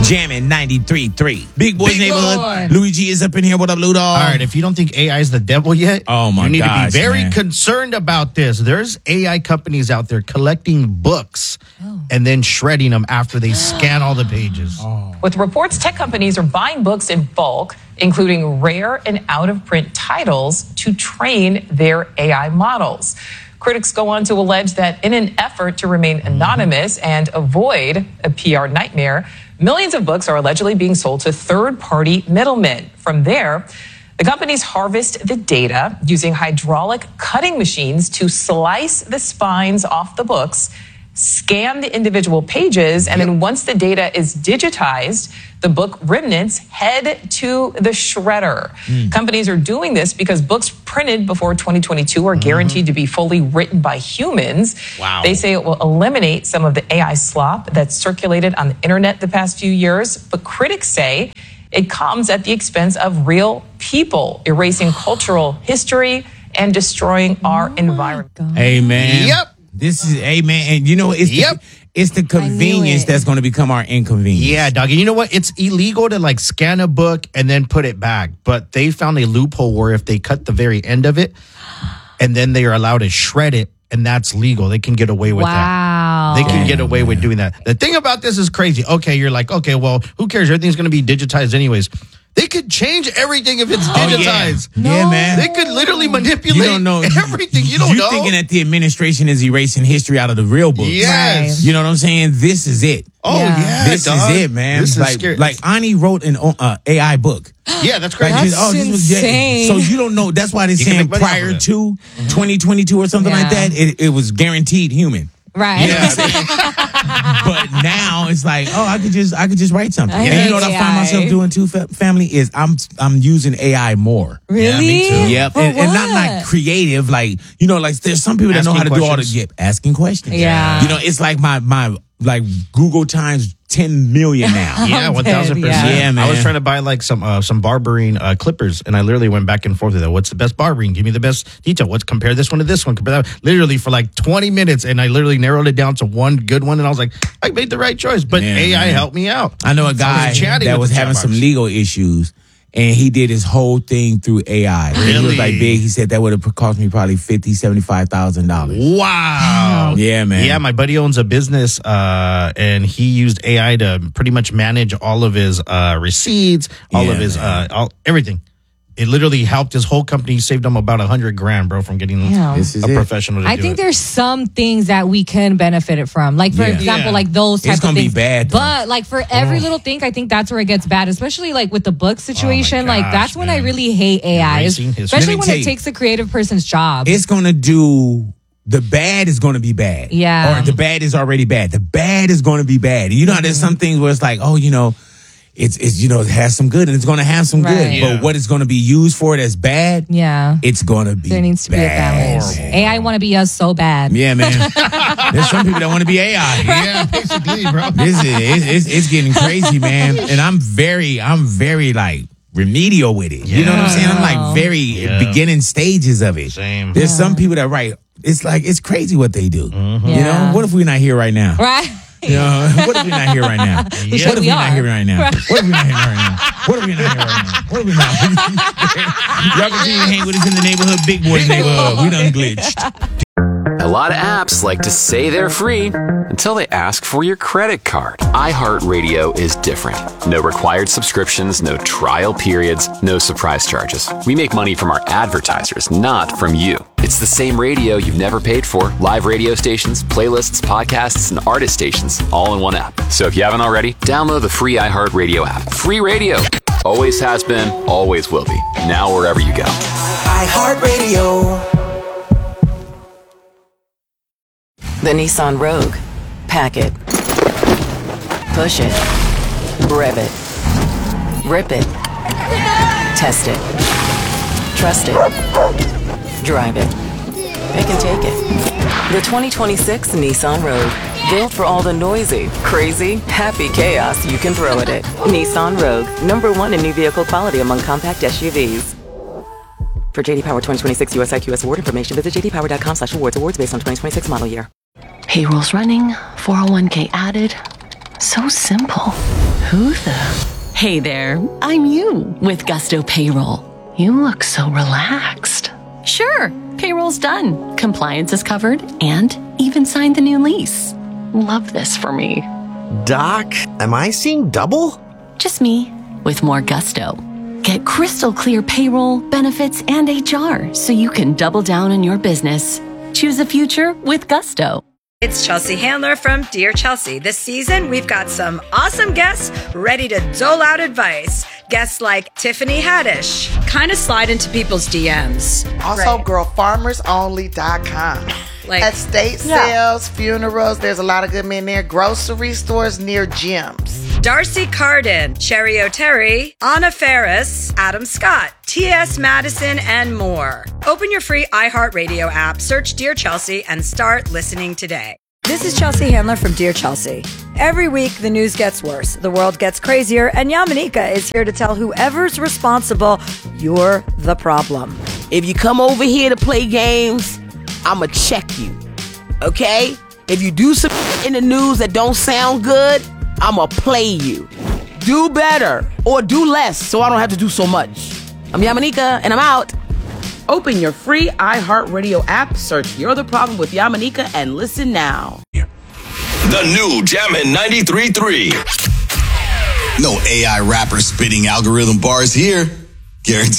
Jamming 93.3. Big Boy's Big Neighborhood. Boy. Louis G is up in here. What up, Ludo? All right, if you don't think AI is the devil yet, Oh, my you need gosh, to be very man. concerned about this. There's AI companies out there collecting books and then shredding them after they scan all the pages. With reports, tech companies are buying books in bulk, including rare and out-of-print titles, to train their AI models. Critics go on to allege that in an effort to remain anonymous and avoid a PR nightmare, millions of books are allegedly being sold to third-party middlemen. From there, the companies harvest the data using hydraulic cutting machines to slice the spines off the books, scan the individual pages, and then once the data is digitized, the book remnants head to the shredder. Companies are doing this because books printed before 2022 are guaranteed to be fully written by humans. Wow. They say it will eliminate some of the AI slop that's circulated on the internet the past few years, but critics say it comes at the expense of real people, erasing cultural history and destroying our environment. Hey, man. Yep. This is, hey, man. And you know, it's the convenience it. that's going to become our inconvenience. Yeah, dog. And you know what? It's illegal to like scan a book and then put it back. But they found a loophole where if they cut the very end of it and then they are allowed to shred it, and that's legal. They can get away with that. Wow. They can get away with doing that. The thing about this is crazy. Okay, you're like, okay, well, who cares? Everything's going to be digitized anyways. They could change everything if it's digitized. Yeah, man. They could literally manipulate You don't know everything. You don't know. You're thinking that the administration is erasing history out of the real books. Yes. You know what I'm saying? This is it. Oh, yeah. This dog. is it, man. This is like, scary. like Ani wrote an AI book. Yeah, that's crazy. Like, That's insane. So you don't know. That's why they're You can saying make money off prior of it. to 2022 or something like Yeah. that, it was guaranteed human. Right. You know what I'm saying? But now it's like, oh, I could just write something. I And you know what hate I find AI. myself doing too, family, is I'm using AI more. Really? Yeah, me too. Yep, For and not what? like creative, like, you know, like there's some people that know how to Asking do all the questions. asking questions. Yeah. You know, it's like my like Google times 10 million now. Yeah, I'm 1,000%. dead, yeah. I was man. trying to buy like some barbering clippers, and I literally went back and forth with it. What's the best barbering? Give me the best detail. Let's compare this one to this one. Compare that. Literally for like 20 minutes, and I literally narrowed it down to one good one, and I was like, I made the right choice. But Yeah, AI man. helped me out. I know a guy chatting that with was the having chat some box. legal issues, and he did his whole thing through AI. And he was Really? like big. He said that would have cost me probably $50,000-$75,000. Wow. Yeah, man. Yeah, my buddy owns a business, and he used AI to pretty much manage all of his receipts, all Yeah, of his man. everything. It literally helped his whole company. He saved him about $100,000, bro, from getting Damn. This is a it. professional to I do think it. there's some things that we can benefit it from. Like, for Yeah. example, Yeah. like those type It's gonna of be things. bad, though. But like for every little thing, I think that's where it gets bad, especially like with the book situation. Like gosh, that's when I man. really hate AI, Erasing history. especially Let me when tell it you. takes a creative person's job. It's going to do, the bad is going to be bad. Yeah. Or the bad is already bad. The bad is going to be bad. And you know how there's some things where it's like, oh, you know, it's you know, it has some good and it's going to have some Right. good. Yeah. But what it's going to be used for that's bad, Yeah. it's going to be There needs to be a bad. balance. AI want to be us so bad. Yeah, man. There's some people that want to be AI. Yeah, basically, bro. This is it's getting crazy, man. And I'm very like remedial with it. You know what I'm saying? I'm like very beginning stages of it. Same. There's some people that write. It's like it's crazy what they do. You Yeah. know, what if we're not here right now? Right? You know, what if we're not here right now? What if we we're not are. here right now? What if we're not here right now? What if we're not here right now? What if we're not? Y'all continue to hang with us in the neighborhood, Big Boy's neighborhood. We done glitched. A lot of apps like to say they're free until they ask for your credit card. iHeartRadio is different. No required subscriptions, no trial periods, no surprise charges. We make money from our advertisers, not from you. It's the same radio you've never paid for. Live radio stations, playlists, podcasts, and artist stations all in one app. So if you haven't already, download the free iHeartRadio app. Free radio. Always has been, always will be. Now wherever you go. iHeartRadio. The Nissan Rogue. Pack it. Push it. Rev it. Rip it. Test it. Trust it. Drive it. Pick and take it. The 2026 Nissan Rogue. Built for all the noisy, crazy, happy chaos you can throw at it. Nissan Rogue. #1 in new vehicle quality among compact SUVs. For JD Power 2026 US IQS award information, visit jdpower.com/awards. Awards based on 2026 model year. Payroll's running, 401k added. So simple. Who the? Hey there, I'm you with Gusto Payroll. You look so relaxed. Sure, payroll's done. Compliance is covered and even signed the new lease. Love this for me. Doc, am I seeing double? Just me with more gusto. Get crystal clear payroll, benefits, and HR so you can double down on your business. Choose a future with Gusto. It's Chelsea Handler from Dear Chelsea. This season, we've got some awesome guests ready to dole out advice. Guests like Tiffany Haddish, kind of slide into people's DMs. Also, girlfarmersonly.com. Like estate sales, funerals, there's a lot of good men there. Grocery stores near gyms. Darcy Carden, Sherry O'Terry, Anna Ferris, Adam Scott, T.S. Madison, and more. Open your free iHeartRadio app, search Dear Chelsea, and start listening today. This is Chelsea Handler from Dear Chelsea. Every week, the news gets worse, the world gets crazier, and Yamanika is here to tell whoever's responsible, you're the problem. If you come over here to play games, I'ma check you, okay? If you do some in the news that don't sound good, I'ma play you. Do better or do less so I don't have to do so much. I'm Yamanika and I'm out. Open your free iHeartRadio app, search You're the Problem with Yamanika, and listen now. The new Jammin' 93.3. No AI rapper spitting algorithm bars here. Guaranteed.